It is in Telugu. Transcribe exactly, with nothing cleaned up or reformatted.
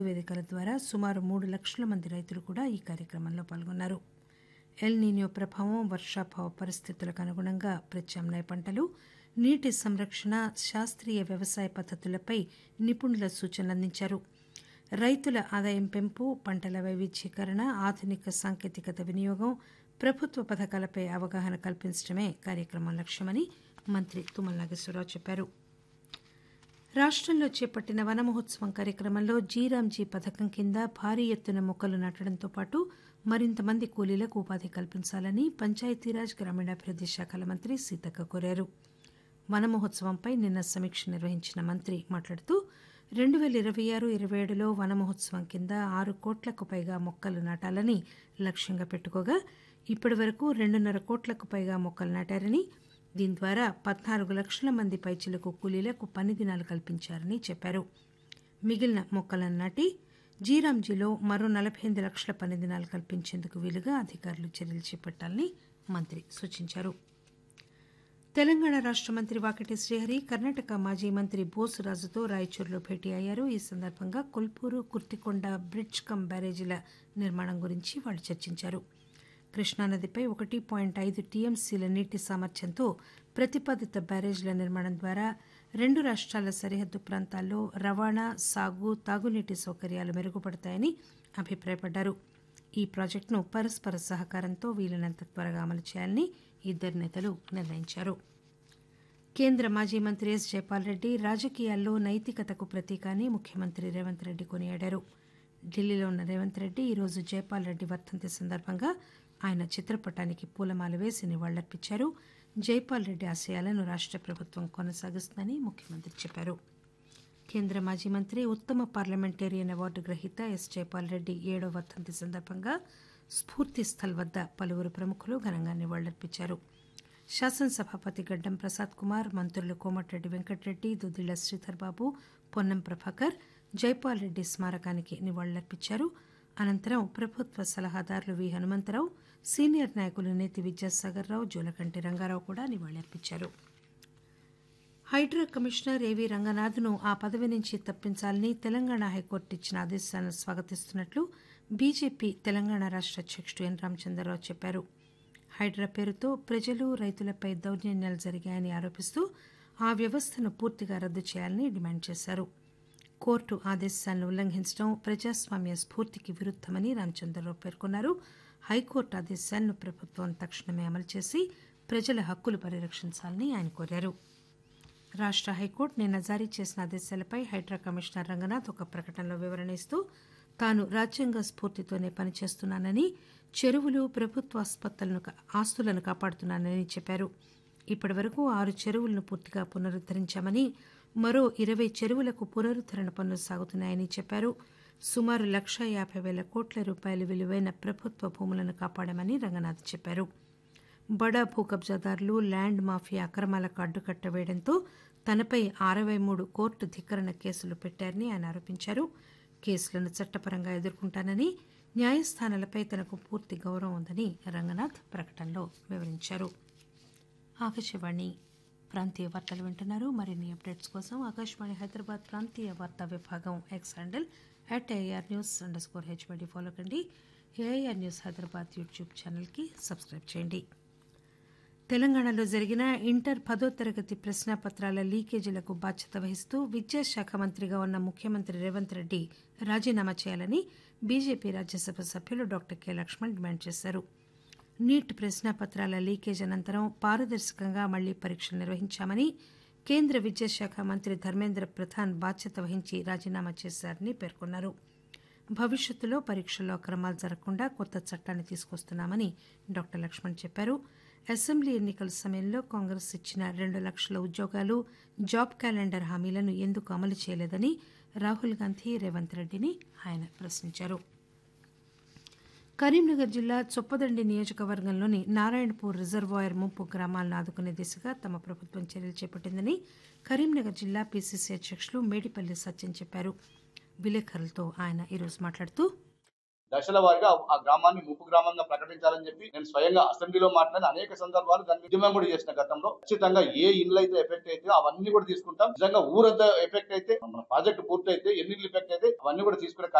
వేదికల ద్వారా సుమారు మూడు లక్షల మంది రైతులు కూడా ఈ కార్యక్రమంలో పాల్గొన్నారు. ఎల్ నీనియో ప్రభావం, వర్షాభావ పరిస్థితులకు అనుగుణంగా ప్రత్యామ్నాయ పంటలు, నీటి సంరక్షణ, శాస్త్రీయ వ్యవసాయ పద్దతులపై నిపుణుల సూచనలు అందించారు. రైతుల ఆదాయం పెంపు, పంటల వైవిధ్యీకరణ, ఆధునిక సాంకేతికత వినియోగం, ప్రభుత్వ పథకాలపై అవగాహన కల్పించడమే కార్యక్రమం లక్ష్యమని మంత్రి తుమ్మల నాగేశ్వరరావు చెప్పారు. రాష్టంలో చేపట్టిన వన మహోత్సవం కార్యక్రమంలో జీరాంజీ పథకం కింద భారీ ఎత్తున మొక్కలు నాటడంతో పాటు మరింత మంది కూలీలకు ఉపాధి కల్పించాలని పంచాయతీరాజ్ గ్రామీణాభివృద్ది శాఖల మంత్రి సీతక్క కోరారు. వన మహోత్సవంపై నిన్న సమీక్ష నిర్వహించిన మంత్రి మాట్లాడుతూ రెండు పేల ఇరవై ఆరు ఇరవై ఏడులో వన మహోత్సవం కింద ఆరు కోట్లకు పైగా మొక్కలు నాటాలని లక్ష్యంగా పెట్టుకోగా ఇప్పటి వరకు రెండున్నర కోట్లకు పైగా మొక్కలు నాటారని, దీని ద్వారా పద్నాలుగు లక్షల మంది పైచిలకు కూలీలకు పని దినాలు కల్పించారని చెప్పారు. మిగిలిన మొక్కలను నాటి జీరాంజీలో మరో నలభై ఎనిమిది లక్షల పని దినాలు కల్పించేందుకు వీలుగా అధికారులు చర్యలు చేపట్టాలని మంత్రి సూచించారు. తెలంగాణ రాష్ట మంత్రి వాకటి శ్రీహరి కర్ణాటక మాజీ మంత్రి బోసురాజుతో రాయచూరులో భేటీ అయ్యారు. ఈ సందర్భంగా కొల్పూరు, కుర్తికొండ బ్రిడ్జ్ కమ్ బ్యారేజీల నిర్మాణం గురించి వాళ్లు చర్చించారు. కృష్ణానదిపై ఒకటి పాయింట్ ఐదు టీఎంసీల నీటి సామర్థ్యంతో ప్రతిపాదిత బ్యారేజీల నిర్మాణం ద్వారా రెండు రాష్ట్రాల సరిహద్దు ప్రాంతాల్లో రవాణా, సాగు, తాగునీటి సౌకర్యాలు మెరుగుపడతాయని అభిప్రాయపడ్డారు. ఈ ప్రాజెక్టును పరస్పర సహకారంతో వీలైనంత త్వరగా అమలు చేయాలని ఇద్దరు నేతలు నిర్ణయించారు. కేంద్ర మాజీ మంత్రి ఎస్ జైపాల్ రెడ్డి రాజకీయాల్లో నైతికతకు ప్రతీక అని ముఖ్యమంత్రి రేవంత్ రెడ్డి కొనియాడారు. ఢిల్లీలో ఉన్న రేవంత్ రెడ్డి ఈరోజు జైపాల్ రెడ్డి వర్ధంతి సందర్భంగా ఆయన చిత్రపటానికి పూలమాల వేసి నివాళులర్పించారు. జైపాల్ రెడ్డి ఆశయాలను రాష్ట ప్రభుత్వం కొనసాగిస్తుందని ముఖ్యమంత్రి చెప్పారు. కేంద్ర మాజీ మంత్రి, ఉత్తమ పార్లమెంటేరియన్ అవార్డు గ్రహీత ఎస్ జైపాల్ రెడ్డి ఏడో వర్ధంతి సందర్భంగా స్ఫూర్తి స్థల్ వద్ద పలువురు ప్రముఖులు ఘనంగా నివాళులర్పించారు. శాసనసభాపతి గడ్డం ప్రసాద్ కుమార్, మంత్రులు కోమటిరెడ్డి వెంకటరెడ్డి, దుద్దిళ్ల శ్రీధర్ బాబు, పొన్నం ప్రభాకర్ జైపాల్ రెడ్డి స్మారకానికి నివాళులర్పించారు. అనంతరం ప్రభుత్వ సలహాదారులు వి హనుమంతరావు, సీనియర్ నాయకులు నేతి విద్యాసాగర్ రావు, జూలకంటి రంగారావు కూడా నివాళులర్పించారు. హైడ్రా కమిషనర్ ఏవీ రంగనాథ్ను ఆ పదవి నుంచి తప్పించాలని తెలంగాణ హైకోర్టు ఇచ్చిన ఆదేశాలను స్వాగతిస్తున్నట్లు బీజేపీ తెలంగాణ రాష్ట అధ్యక్షుడు ఎన్ రామచంద్రరావు చెప్పారు. హైడ్రా పేరుతో ప్రజలు, రైతులపై దౌర్జన్యాలు జరిగాయని ఆరోపిస్తూ ఆ వ్యవస్థను పూర్తిగా రద్దు చేయాలని డిమాండ్ చేశారు. కోర్టు ఆదేశాలను ఉల్లంఘించడం ప్రజాస్వామ్య స్ఫూర్తికి విరుద్దమని రామచంద్రరావు పేర్కొన్నారు. హైకోర్టు ఆదేశాలను ప్రభుత్వం తక్షణమే అమలు చేసి ప్రజల హక్కులు పరిరక్షించాలని ఆయన కోరారు. రాష్ట హైకోర్టు నిన్న జారీ చేసిన ఆదేశాలపై హైడ్రా కమిషనర్ రంగనాథ్ ఒక ప్రకటనలో వివరణ ఇస్తూ తాను రాజ్యాంగ స్ఫూర్తితోనే పనిచేస్తున్నానని, చెరువులు, ప్రభుత్వ ఆస్పత్రులను ఆస్తులను కాపాడుతున్నానని చెప్పారు. ఇప్పటి వరకు ఆరు చెరువులను పూర్తిగా పునరుద్దరించామని, మరో ఇరవై చెరువులకు పునరుద్దరణ పనులు సాగుతున్నాయని చెప్పారు. సుమారు లక్ష యాభై వేల కోట్ల రూపాయల విలువైన ప్రభుత్వ భూములను కాపాడామని రంగనాథ్ చెప్పారు. బడా భూ కబ్జాదారులు, ల్యాండ్ మాఫియా అక్రమాలకు అడ్డుకట్ట వేయడంతో తనపై అరవై మూడు కోర్టు ధిక్కరణ కేసులు పెట్టారని ఆయన ఆరోపించారు. కేసులను చట్టపరంగా ఎదుర్కొంటానని, న్యాయస్థానాలపై తనకు పూర్తి గౌరవం ఉందని రంగనాథ్ ప్రకటనలో వివరించారు. ఆకాశవాణి ప్రాంతీయ వార్తలు వింటున్నారు. మరిన్ని అప్డేట్స్ కోసం ఆకాశవాణి హైదరాబాద్ ప్రాంతీయ వార్తా విభాగం X handle at AR news under score HYD follow కండి. ఏఆర్ న్యూస్ హైదరాబాద్ యూట్యూబ్ ఛానల్కి సబ్స్క్రైబ్ చేయండి. తెలంగాణలో జరిగిన ఇంటర్ పదో తరగతి ప్రశ్నాపత్రాల లీకేజీలకు బాధ్యత వహిస్తూ విద్యాశాఖ మంత్రిగా ఉన్న ముఖ్యమంత్రి రేవంత్ రెడ్డి రాజీనామా చేయాలని బీజేపీ రాజ్యసభ సభ్యులు డాక్టర్ కె లక్ష్మణ్ డిమాండ్ చేశారు. నీట్ ప్రశ్నాపత్రాల లీకేజ్ అనంతరం పారదర్శకంగా మళ్లీ పరీక్షలు నిర్వహించామని, కేంద్ర విద్యాశాఖ మంత్రి ధర్మేంద్ర ప్రధాన్ బాధ్యత వహించి రాజీనామా చేశారని పేర్కొన్నారు. భవిష్యత్తులో పరీక్షల్లో అక్రమాలు జరగకుండా కొత్త చట్టాన్ని తీసుకొస్తున్నామని డాక్టర్ లక్ష్మణ్ చెప్పారు. అసెంబ్లీ ఎన్నికల సమయంలో కాంగ్రెస్ ఇచ్చిన రెండు లక్షల ఉద్యోగాలు, జాబ్ క్యాలెండర్ హామీలను ఎందుకు అమలు చేయలేదని రాహుల్ గాంధీ, రేవంత్ రెడ్డిని ఆయన ప్రశ్నించారు. కరీంనగర్ జిల్లా చొప్పదండి నియోజకవర్గంలోని నారాయణపూర్ రిజర్వాయర్ ముంపు గ్రామాలను ఆదుకునే దిశగా తమ ప్రభుత్వం చర్యలు చేపట్టిందని కరీంనగర్ జిల్లా పీసీసీ అధ్యక్షులు మేడిపల్లి సత్యం చెప్పారు. విలేకరులతో ఆయన ఈరోజు మాట్లాడుతూ దశల వారీగా ఆ గ్రామాన్ని ముప్పు గ్రామంగా ప్రకటించాలని చెప్పి నేను స్వయంగా అసెంబ్లీలో మాట్లాడిన అనేక సందర్భాలు దాన్ని ఉద్యమం కూడా చేసిన గతంలో. ఖచ్చితంగా ఏ ఇండ్లు అయితే ఎఫెక్ట్ అయితే అవన్నీ కూడా తీసుకుంటాం. నిజంగా ఊరంతా ఎఫెక్ట్ అయితే మన ప్రాజెక్టు పూర్తయితే ఎన్ని ఇల్లు ఎఫెక్ట్ అయితే అవన్నీ కూడా తీసుకునే